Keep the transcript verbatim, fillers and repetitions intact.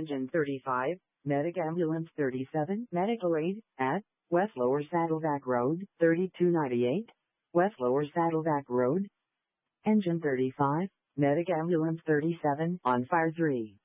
Engine thirty-five, Medic Ambulance thirty-seven, Medical Aid, at West Lower Saddleback Road, thirty-two ninety-eight, West Lower Saddleback Road. Engine thirty-five, Medic Ambulance thirty-seven, on fire three.